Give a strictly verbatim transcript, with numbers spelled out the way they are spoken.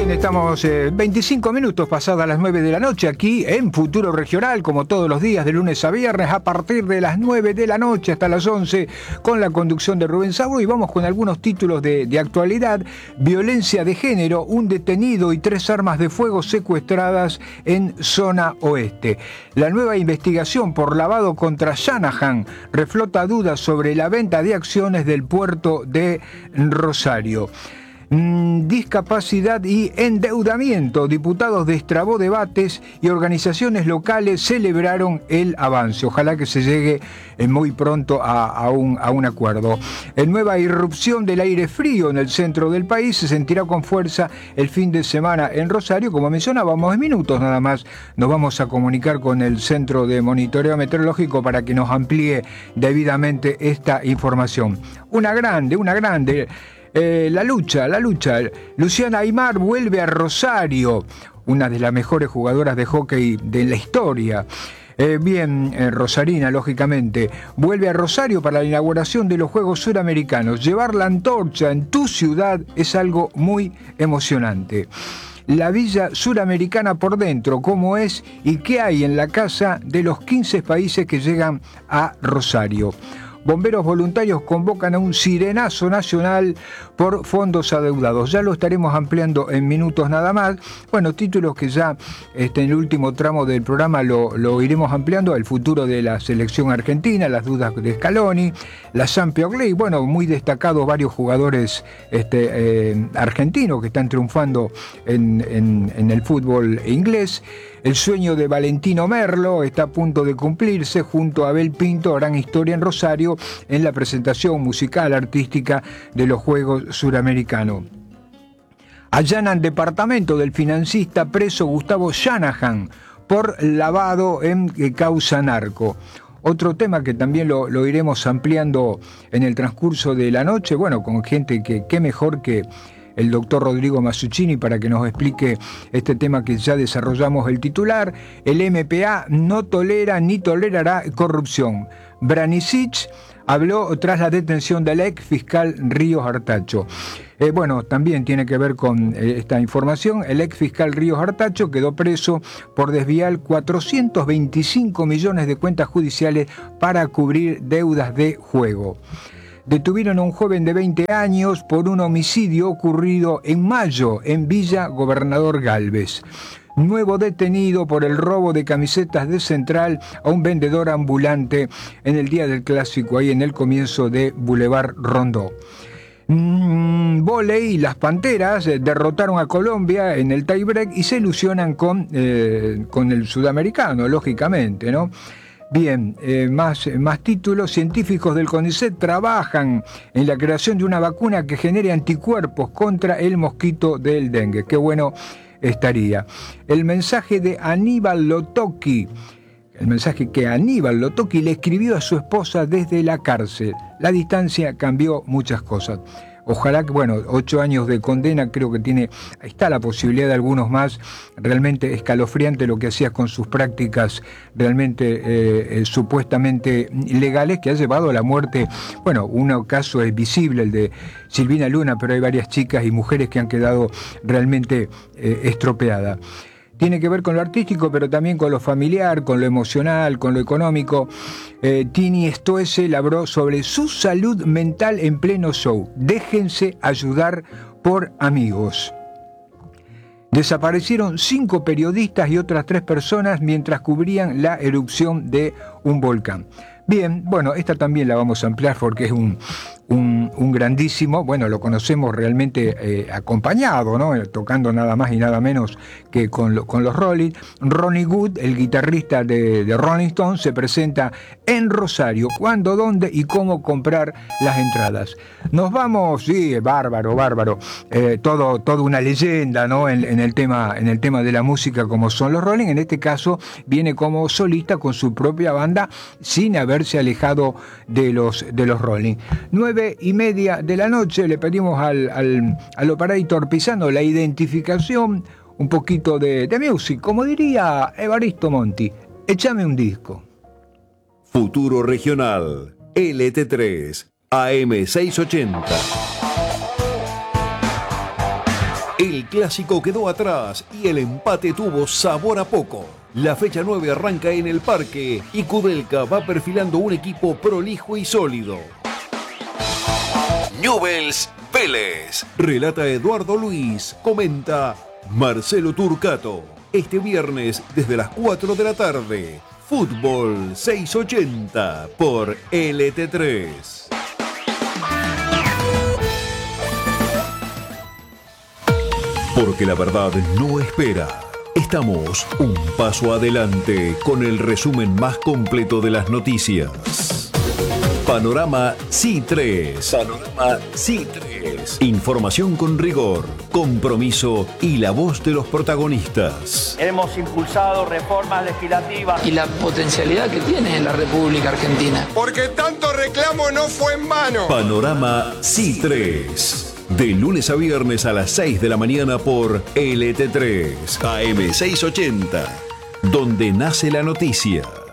Bien, estamos eh, veinticinco minutos pasadas las nueve de la noche aquí en Futuro Regional, como todos los días de lunes a viernes, a partir de las nueve de la noche hasta las once, con la conducción de Rubén Sauro, y vamos con algunos títulos de, de actualidad. Violencia de género, un detenido y tres armas de fuego secuestradas en zona oeste. La nueva investigación por lavado contra Shanahan reflota dudas sobre la venta de acciones del puerto de Rosario. Discapacidad y endeudamiento. Diputados destrabó debates y organizaciones locales celebraron el avance. Ojalá que se llegue muy pronto a, a, un, a un acuerdo. En nueva irrupción del aire frío en el centro del país se sentirá con fuerza el fin de semana en Rosario. Como mencionábamos, en minutos nada más nos vamos a comunicar con el Centro de Monitoreo Meteorológico para que nos amplíe debidamente esta información. Una grande, una grande... Eh, la lucha, la lucha. Luciana Aymar vuelve a Rosario, una de las mejores jugadoras de hockey de la historia. Eh, bien, eh, rosarina, lógicamente. Vuelve a Rosario para la inauguración de los Juegos Suramericanos. Llevar la antorcha en tu ciudad es algo muy emocionante. La Villa Suramericana por dentro, cómo es y qué hay en la casa de los quince países que llegan a Rosario. Bomberos voluntarios convocan a un sirenazo nacional por fondos adeudados. Ya lo estaremos ampliando en minutos nada más. Bueno, títulos que ya este, en el último tramo del programa lo, lo iremos ampliando. El futuro de la selección argentina, las dudas de Scaloni, la Champions League. Bueno, muy destacados varios jugadores este, eh, argentinos que están triunfando en, en, en el fútbol inglés. El sueño de Valentino Merlo está a punto de cumplirse. Junto a Abel Pinto harán historia en Rosario en la presentación musical artística de los Juegos Suramericanos. Allanan departamento del financista preso Gustavo Shanahan por lavado en causa narco. Otro tema que también lo, lo iremos ampliando en el transcurso de la noche, bueno, con gente que qué mejor que el doctor Rodrigo Masuccini para que nos explique este tema que ya desarrollamos el titular. El M P A no tolera ni tolerará corrupción. Branicic habló tras la detención del ex fiscal Ríos Artacho. Eh, bueno, también tiene que ver con eh, esta información. El ex fiscal Ríos Artacho quedó preso por desviar cuatrocientos veinticinco millones de cuentas judiciales para cubrir deudas de juego. Detuvieron a un joven de veinte años por un homicidio ocurrido en mayo en Villa Gobernador Galvez. Nuevo detenido por el robo de camisetas de Central a un vendedor ambulante en el día del Clásico, ahí en el comienzo de Boulevard Rondó. Mm, Voley, las Panteras eh, derrotaron a Colombia en el tiebreak y se ilusionan con, eh, con el sudamericano, lógicamente, ¿no? Bien, eh, más, más títulos. Científicos del CONICET trabajan en la creación de una vacuna que genere anticuerpos contra el mosquito del dengue. Qué bueno estaría. El mensaje de Aníbal Lotoki, el mensaje que Aníbal Lotoki le escribió a su esposa desde la cárcel. La distancia cambió muchas cosas. Ojalá que, bueno, ocho años de condena, creo que tiene, ahí está la posibilidad de algunos más. Realmente escalofriante lo que hacías con sus prácticas realmente eh, eh, supuestamente ilegales, que ha llevado a la muerte. Bueno, un caso es visible, el de Silvina Luna, pero hay varias chicas y mujeres que han quedado realmente eh, estropeadas. Tiene que ver con lo artístico, pero también con lo familiar, con lo emocional, con lo económico. Eh, Tini Stoessel habló sobre su salud mental en pleno show. Déjense ayudar por amigos. Desaparecieron cinco periodistas y otras tres personas mientras cubrían la erupción de un volcán. Bien, bueno, esta también la vamos a ampliar porque es un, un, un grandísimo, bueno, lo conocemos realmente eh, acompañado, ¿no? Tocando nada más y nada menos que con, lo, con los Rolling. Ronnie Wood, el guitarrista de, de Rolling Stones, se presenta en Rosario. ¿Cuándo, dónde y cómo comprar las entradas? Nos vamos, sí, bárbaro, bárbaro. Eh, todo, todo una leyenda, ¿no? En, en, el tema, en el tema de la música como son los Rolling. En este caso viene como solista con su propia banda sin haber se alejado de los, de los Rolling. Nueve y media de la noche le pedimos al, al, al operator Pisano la identificación, un poquito de, de music, como diría Evaristo Monti. Échame un disco. Futuro Regional, L T tres, A M seiscientos ochenta. El clásico quedó atrás y el empate tuvo sabor a poco. La fecha nueve arranca en el Parque y Kudelka va perfilando un equipo prolijo y sólido. Newell's Vélez. Relata Eduardo Luis. Comenta Marcelo Turcato. Este viernes desde las cuatro de la tarde. Fútbol seiscientos ochenta por L T tres. Porque la verdad no espera. Estamos un paso adelante con el resumen más completo de las noticias. Panorama C I tres. Panorama C I tres. Información con rigor, compromiso y la voz de los protagonistas. Hemos impulsado reformas legislativas. Y la potencialidad que tiene la República Argentina. Porque tanto reclamo no fue en vano. Panorama C I tres. De lunes a viernes a las seis de la mañana por L T tres, A M seiscientos ochenta, donde nace la noticia.